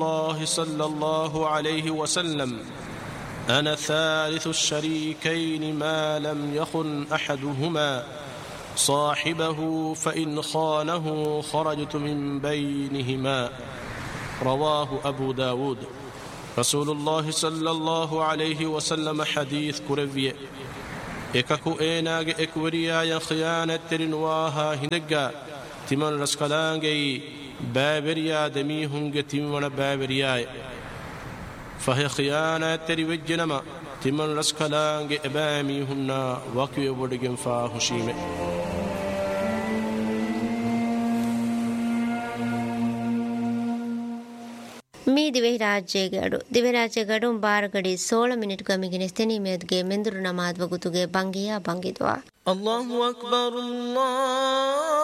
الله صلى الله عليه وسلم: أنا ثالث الشريكين ما لم يخن أحدهما صاحبه فإن خانه خرجت من بينهما. رواه أبو داود. رسول الله صلى الله عليه وسلم حديث كربية إكاكو إيناغ إكوريا يخيانة ترنواها هندقا تمن رسكالانغي بابريا دميهن تمن بابريا فهي خيانة تريوجنما تمن رسكالانغ إباميهن وكي بدقن فاهشيمه. ಮೀ ದಿವೆ ರಾಜ್ಯ ಗಡು ಬಾರಗಡಿ 16 ಮಿನಿಟ್ ಗಮಿಗಿನ ಸ್ಥೆನಿಮೇದ್ಗೆ ಮೆಂದುರು ನಮಾದ್ ವಗುತುಗೆ ಬಂಗಿಯಾ ಬಂಗಿದ್ವಾ. ಅಲ್ಲಾಹು ಅಕ್ಬರ್ ಅಲ್ಲಾಹ್